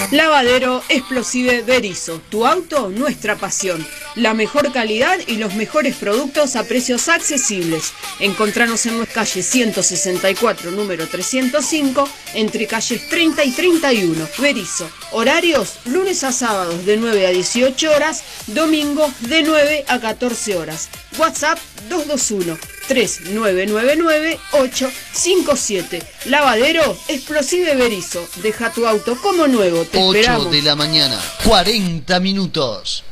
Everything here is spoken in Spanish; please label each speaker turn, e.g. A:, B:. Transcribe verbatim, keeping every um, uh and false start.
A: Lavadero Explosive Berisso, tu auto, nuestra pasión. La mejor calidad y los mejores productos a precios accesibles. Encontranos en nuestra calle ciento sesenta y cuatro, número trescientos cinco, entre calles treinta y treinta y uno. Berisso, horarios lunes a sábados de nueve a dieciocho horas, domingos de nueve a catorce horas. WhatsApp dos dos uno, tres nueve nueve nueve, ocho cinco siete. Lavadero Explosive Berisso. Deja tu auto como nuevo. Te esperamos.
B: ocho de la mañana, cuarenta minutos.